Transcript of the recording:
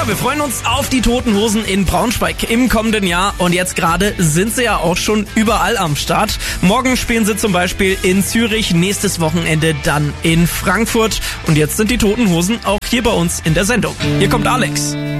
Ja, wir freuen uns auf die Toten Hosen in Braunschweig im kommenden Jahr. Und jetzt gerade sind sie ja auch schon überall am Start. Morgen spielen sie zum Beispiel in Zürich, nächstes Wochenende dann in Frankfurt. Und jetzt sind die Toten Hosen auch hier bei uns in der Sendung. Hier kommt Alex.